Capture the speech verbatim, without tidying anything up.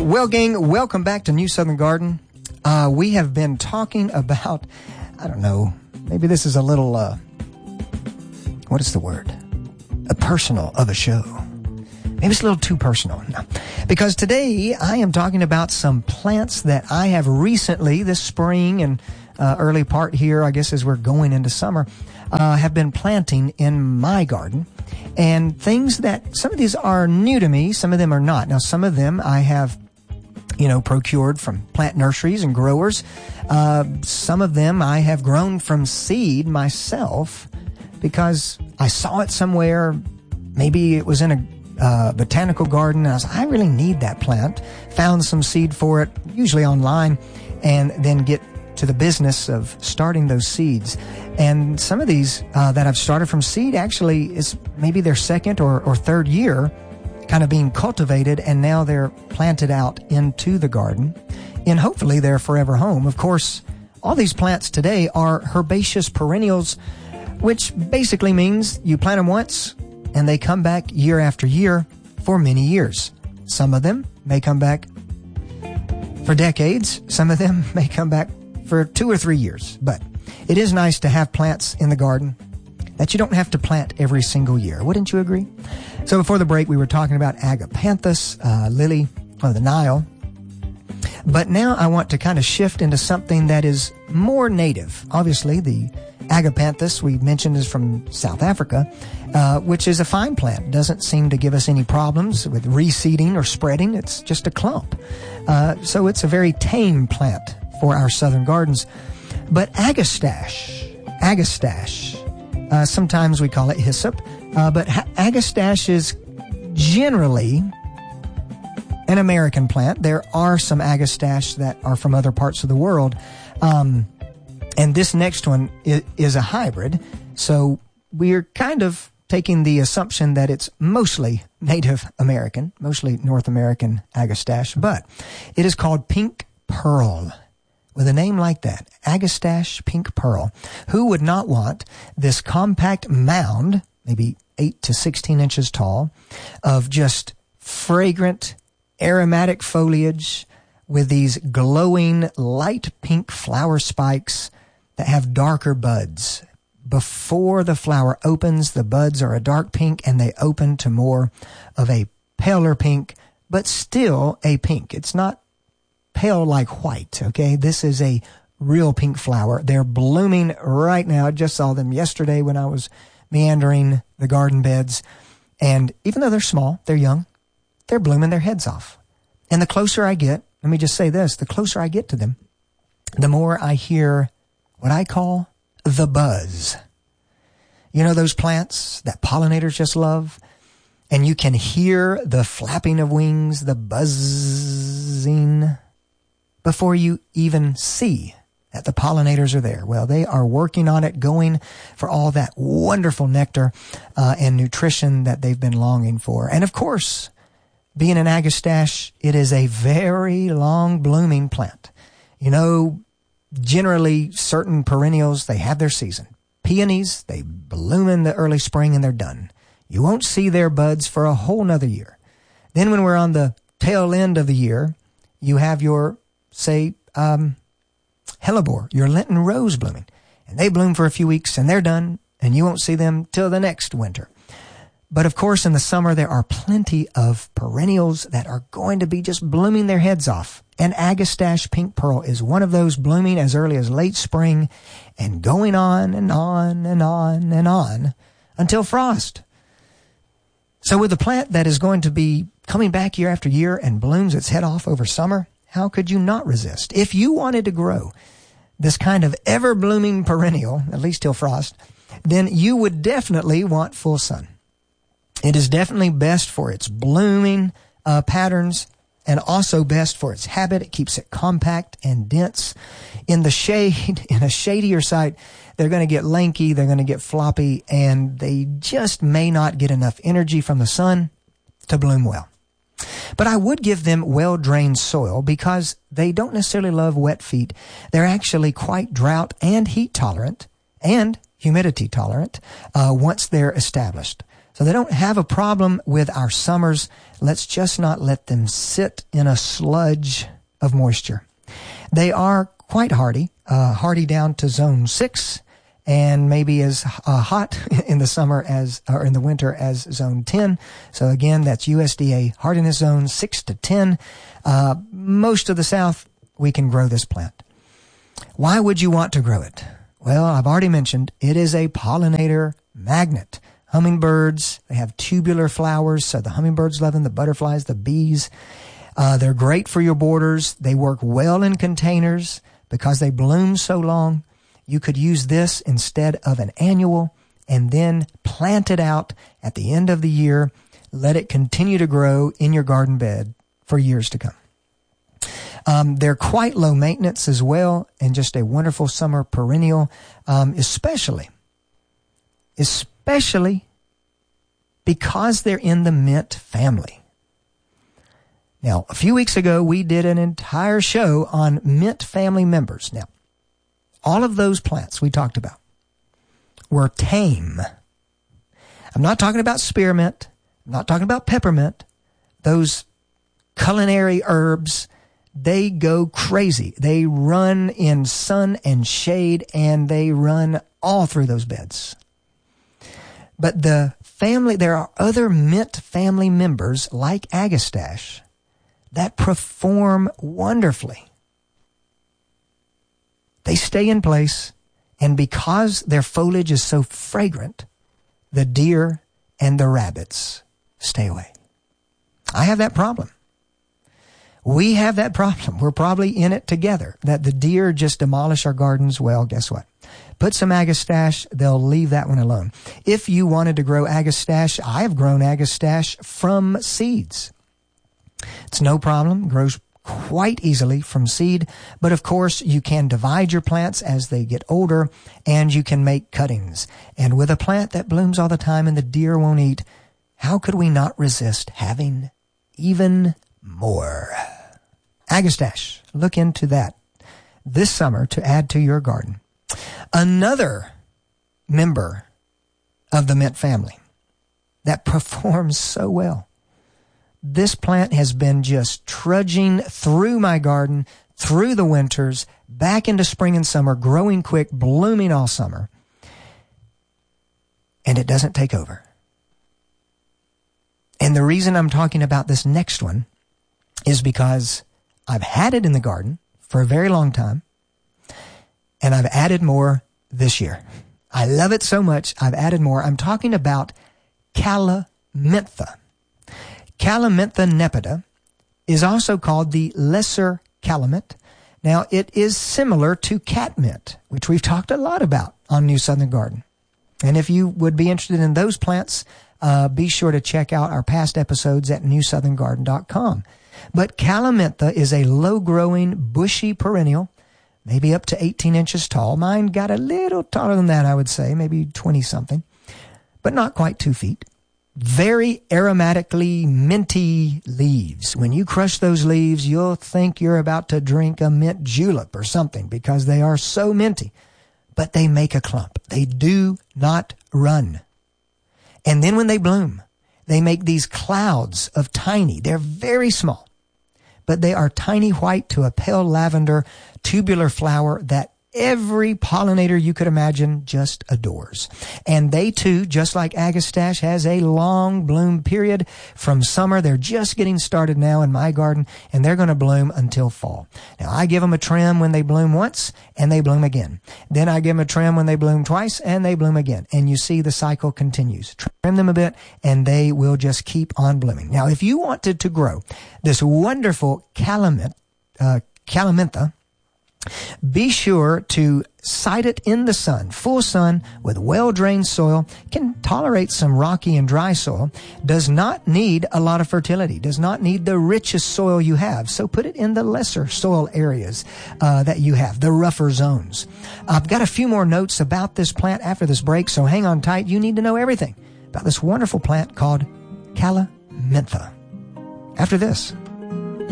Well, gang, welcome back to New Southern Garden. Uh, we have been talking about, I don't know, maybe this is a little, uh, what is the word? A personal of a show. Maybe it's a little too personal. No. Because today I am talking about some plants that I have recently, this spring and uh, early part here, I guess as we're going into summer, uh, have been planting in my garden. And things that, some of these are new to me, some of them are not. Now, some of them I have, you know, procured from plant nurseries and growers. Uh, some of them I have grown from seed myself because I saw it somewhere. Maybe it was in a uh, botanical garden. And I was like, I really need that plant. Found some seed for it, usually online, and then get to the business of starting those seeds. And some of these uh, that I've started from seed actually is maybe their second or, or third year kind of being cultivated, and now they're planted out into the garden in hopefully their forever home. Of course, all these plants today are herbaceous perennials, which basically means you plant them once and they come back year after year for many years. Some of them may come back for decades. Some of them may come back for two or three years. But it is nice to have plants in the garden that you don't have to plant every single year. Wouldn't you agree? So before the break, we were talking about agapanthus, uh, lily of the Nile. But now I want to kind of shift into something that is more native. Obviously, the agapanthus we mentioned is from South Africa, uh, which is a fine plant. Doesn't seem to give us any problems with reseeding or spreading. It's just a clump. Uh, so it's a very tame plant for our southern gardens. But agastache, agastache, uh, sometimes we call it hyssop, uh, but ha- agastache is generally an American plant. There are some agastache that are from other parts of the world. Um, and this next one is, is a hybrid. So we're kind of taking the assumption that it's mostly Native American, mostly North American agastache, but it is called pink pearl. With a name like that, agastache pink pearl. Who would not want this compact mound, maybe eight to sixteen inches tall, of just fragrant, aromatic foliage with these glowing light pink flower spikes that have darker buds. Before the flower opens, the buds are a dark pink and they open to more of a paler pink, but still a pink. It's not pale like white, okay? This is a real pink flower. They're blooming right now. I just saw them yesterday when I was meandering the garden beds. And even though they're small, they're young, they're blooming their heads off. And the closer I get, let me just say this, the closer I get to them, the more I hear what I call the buzz. You know those plants that pollinators just love? And you can hear the flapping of wings, the buzzing, before you even see that the pollinators are there. Well, they are working on it, going for all that wonderful nectar uh, and nutrition that they've been longing for. And of course, being an agastache, it is a very long blooming plant. You know, generally certain perennials, they have their season. Peonies, they bloom in the early spring and they're done. You won't see their buds for a whole nother year. Then when we're on the tail end of the year, you have your, say, um, hellebore, your Lenten rose blooming. And they bloom for a few weeks and they're done, and you won't see them till the next winter. But of course, in the summer, there are plenty of perennials that are going to be just blooming their heads off. And agastache pink pearl is one of those, blooming as early as late spring and going on and on and on and on until frost. So with a plant that is going to be coming back year after year and blooms its head off over summer, how could you not resist? If you wanted to grow this kind of ever-blooming perennial, at least till frost, then you would definitely want full sun. It is definitely best for its blooming uh, patterns and also best for its habit. It keeps it compact and dense. In the shade, in a shadier site, they're going to get lanky, they're going to get floppy, and they just may not get enough energy from the sun to bloom well. But I would give them well-drained soil because they don't necessarily love wet feet. They're actually quite drought and heat tolerant and humidity tolerant uh, once they're established. So they don't have a problem with our summers. Let's just not let them sit in a sludge of moisture. They are quite hardy, uh, hardy down to zone six, and maybe as uh, hot in the summer as, or in the winter as zone ten. So again, that's U S D A hardiness zone six to ten. Uh, most of the South, we can grow this plant. Why would you want to grow it? Well, I've already mentioned it is a pollinator magnet. Hummingbirds, they have tubular flowers, so the hummingbirds love them, the butterflies, the bees. Uh, they're great for your borders. They work well in containers because they bloom so long. You could use this instead of an annual and then plant it out at the end of the year. Let it continue to grow in your garden bed for years to come. Um, they're quite low maintenance as well and just a wonderful summer perennial, um, especially, especially because they're in the mint family. Now, a few weeks ago, we did an entire show on mint family members. Now, all of those plants we talked about were tame. I'm not talking about spearmint. I'm not talking about peppermint. Those culinary herbs, they go crazy. They run in sun and shade, and they run all through those beds. But the family, there are other mint family members like Agastache that perform wonderfully. They stay in place, and because their foliage is so fragrant, the deer and the rabbits stay away. I have that problem. We have that problem. We're probably in it together, that the deer just demolish our gardens. Well, guess what? Put some Agastache, they'll leave that one alone. If you wanted to grow Agastache, I have grown Agastache from seeds. It's no problem, grows quite easily from seed, but of course you can divide your plants as they get older, and you can make cuttings. And with a plant that blooms all the time and the deer won't eat, how could we not resist having even more? Agastache, look into that this summer to add to your garden. Another member of the mint family that performs so well. This plant has been just trudging through my garden, through the winters, back into spring and summer, growing quick, blooming all summer. And it doesn't take over. And the reason I'm talking about this next one is because I've had it in the garden for a very long time, and I've added more this year. I love it so much, I've added more. I'm talking about Calamintha. Calamintha nepida is also called the lesser calamint. Now, it is similar to catmint, which we've talked a lot about on New Southern Garden. And if you would be interested in those plants, uh, be sure to check out our past episodes at new southern garden dot com. But Calamintha is a low-growing, bushy perennial, maybe up to eighteen inches tall. Mine got a little taller than that, I would say, maybe twenty-something, but not quite two feet. Very aromatically minty leaves. When you crush those leaves, you'll think you're about to drink a mint julep or something because they are so minty. But they make a clump. They do not run. And then when they bloom, they make these clouds of tiny, they're very small, but they are tiny white to a pale lavender tubular flower that every pollinator you could imagine just adores. And they too, just like Agastache, has a long bloom period from summer. They're just getting started now in my garden, and they're going to bloom until fall. Now, I give them a trim when they bloom once, and they bloom again. Then I give them a trim when they bloom twice, and they bloom again. And you see the cycle continues. Trim them a bit, and they will just keep on blooming. Now, if you wanted to grow this wonderful calamint, uh, Calamintha, be sure to site it in the sun, full sun, with well-drained soil. Can tolerate some rocky and dry soil. Does not need a lot of fertility. Does not need the richest soil you have. So put it in the lesser soil areas uh, that you have, the rougher zones. I've got a few more notes about this plant after this break, so hang on tight. You need to know everything about this wonderful plant called Calamintha. After this.